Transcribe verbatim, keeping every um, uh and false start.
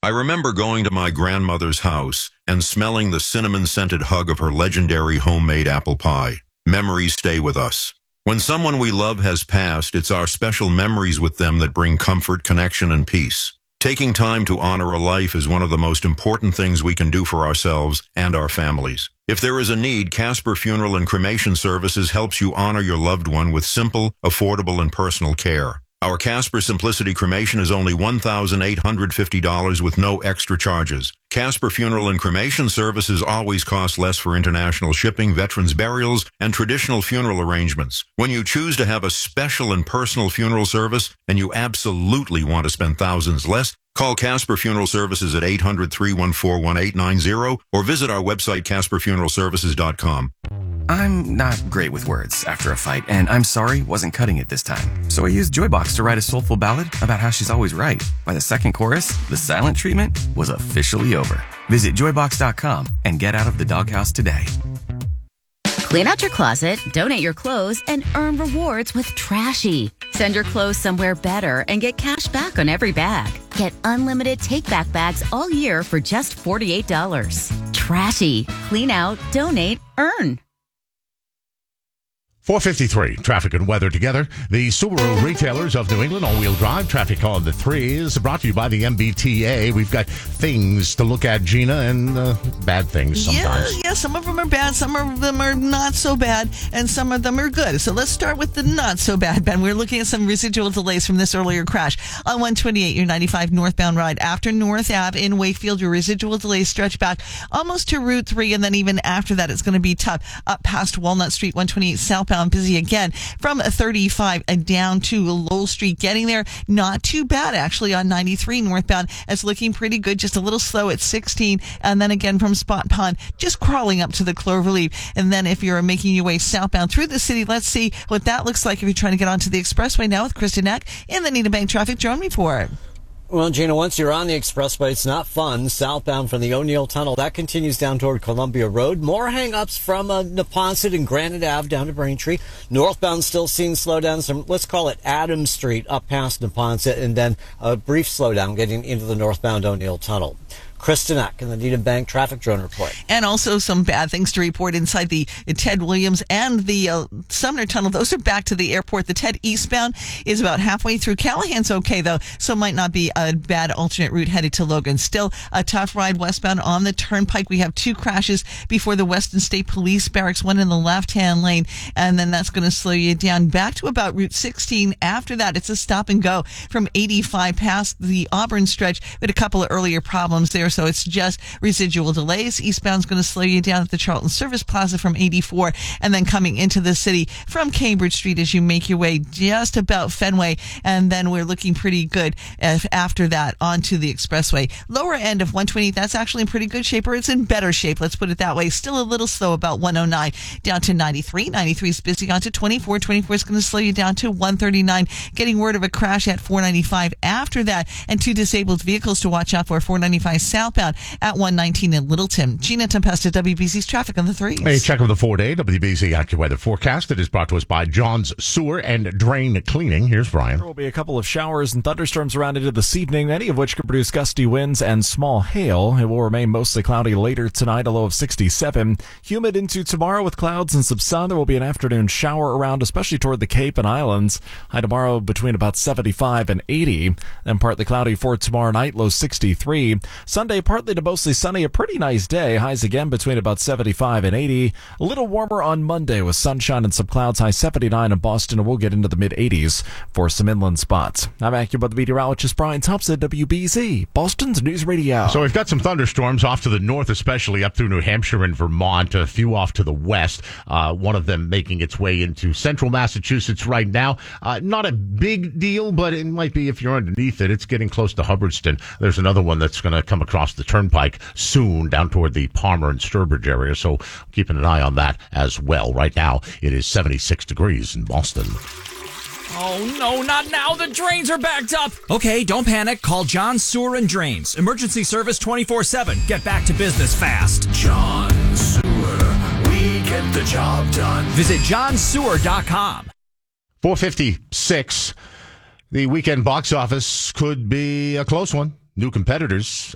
I remember going to my grandmother's house and smelling the cinnamon-scented hug of her legendary homemade apple pie. Memories stay with us. When someone we love has passed, it's our special memories with them that bring comfort, connection, and peace. Taking time to honor a life is one of the most important things we can do for ourselves and our families. If there is a need, Casper Funeral and Cremation Services helps you honor your loved one with simple, affordable, and personal care. Our Casper Simplicity Cremation is only one thousand eight hundred fifty dollars with no extra charges. Casper Funeral and Cremation Services always cost less for international shipping, veterans burials, and traditional funeral arrangements. When you choose to have a special and personal funeral service, and you absolutely want to spend thousands less, call Casper Funeral Services at eight hundred, three one four, one eight nine zero or visit our website, casper funeral services dot com. I'm not great with words after a fight, and I'm sorry wasn't cutting it this time. So I used Joybox to write a soulful ballad about how she's always right. By the second chorus, the silent treatment was officially over. Visit joybox dot com and get out of the doghouse today. Clean out your closet, donate your clothes, and earn rewards with Trashy. Send your clothes somewhere better and get cash back on every bag. Get unlimited take-back bags all year for just forty-eight dollars. Trashy. Clean out, donate, earn. four fifty-three, traffic and weather together. The Subaru retailers of New England, all-wheel drive, traffic on the threes, brought to you by the M B T A. We've got things to look at, Gina, and uh, bad things sometimes. Yeah, yeah, some of them are bad, some of them are not so bad, and some of them are good. So let's start with the not so bad, Ben. We're looking at some residual delays from this earlier crash. On one twenty-eight, your ninety-five northbound ride after North Ave in Wakefield, your residual delays stretch back almost to Route three, and then even after that, it's going to be tough. Up past Walnut Street, one twenty-eight southbound, busy again from thirty-five down to Lowell Street. Getting there, not too bad actually on ninety-three northbound. It's looking pretty good, just a little slow at sixteen. And then again from Spot Pond, just crawling up to the Cloverleaf. And then if you're making your way southbound through the city, let's see what that looks like if you're trying to get onto the expressway now with Kristen Eck in the Needham Bank Traffic Drone Report. Well, Gina, once you're on the expressway, it's not fun. Southbound from the O'Neill Tunnel, that continues down toward Columbia Road. More hang-ups from uh, Neponset and Granite Ave down to Braintree. Northbound still seeing slowdowns from, let's call it Adams Street up past Neponset, and then a brief slowdown getting into the northbound O'Neill Tunnel. Kristen Eck in the Needham Bank Traffic Drone Report. And also some bad things to report inside the Ted Williams and the uh, Sumner Tunnel. Those are back to the airport. The Ted eastbound is about halfway through. Callahan's okay, though, so might not be a bad alternate route headed to Logan. Still a tough ride westbound on the Turnpike. We have two crashes before the Weston State Police Barracks, one in the left-hand lane, and then that's going to slow you down back to about Route sixteen. After that, it's a stop and go from eighty-five past the Auburn stretch, but a couple of earlier problems there. So it's just residual delays. Eastbound's going to slow you down at the Charlton Service Plaza from eighty-four, and then coming into the city from Cambridge Street as you make your way just about Fenway, and then we're looking pretty good after that onto the expressway. Lower end of one twenty, that's actually in pretty good shape, or it's in better shape, let's put it that way. Still a little slow about one oh nine down to ninety-three. ninety-three is busy onto twenty-four. twenty-four is going to slow you down to one thirty-nine. Getting word of a crash at four ninety-five after that, and two disabled vehicles to watch out for. four ninety-five southbound at one nineteen in Littleton. Gina Tempesta, W B C's traffic on the threes. A check of the four-day W B C AccuWeather forecast that is brought to us by John's Sewer and Drain Cleaning. Here's Brian. There will be a couple of showers and thunderstorms around into this evening, any of which could produce gusty winds and small hail. It will remain mostly cloudy later tonight, a low of sixty-seven. Humid into tomorrow with clouds and some sun. There will be an afternoon shower around, especially toward the Cape and Islands. High tomorrow between about seventy-five and eighty. Then partly cloudy for tomorrow night, low sixty-three. Sunday, partly to mostly sunny, a pretty nice day. Highs again between about seventy-five and eighty. A little warmer on Monday with sunshine and some clouds. High seventy-nine in Boston, and we'll get into the mid-eighties for some inland spots. I'm AccuWeather meteorologist Brian Thompson, W B C, Boston's News Radio. So we've got some thunderstorms off to the north, especially up through New Hampshire and Vermont, a few off to the west, uh, one of them making its way into central Massachusetts right now. Uh, not a big deal, but it might be if you're underneath it. It's getting close to Hubbardston. There's another one that's going to come across the Turnpike soon down toward the Palmer and Sturbridge area, so keeping an eye on that as well. Right now, it is seventy-six degrees in Boston. Oh, no, not now. The drains are backed up. Okay, don't panic. Call John Sewer and Drains. Emergency service twenty-four seven. Get back to business fast. John Sewer. We get the job done. Visit john sewer dot com. four fifty-six. The weekend box office could be a close one. New competitors